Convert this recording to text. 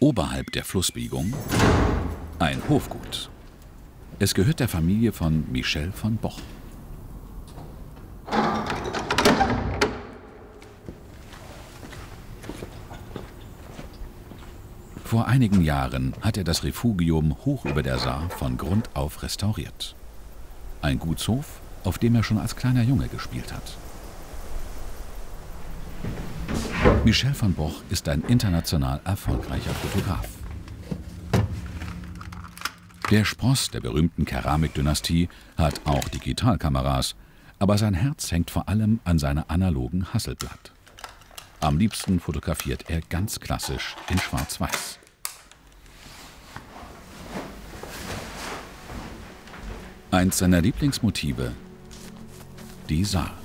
Oberhalb der Flussbiegung ein Hofgut. Es gehört der Familie von Michel von Boch. Vor einigen Jahren hat er das Refugium hoch über der Saar von Grund auf restauriert. Ein Gutshof, auf dem er schon als kleiner Junge gespielt hat. Michel von Boch ist ein international erfolgreicher Fotograf. Der Spross der berühmten Keramikdynastie hat auch Digitalkameras, aber sein Herz hängt vor allem an seiner analogen Hasselblad. Am liebsten fotografiert er ganz klassisch in Schwarz-Weiß. Eins seiner Lieblingsmotive: die Saar.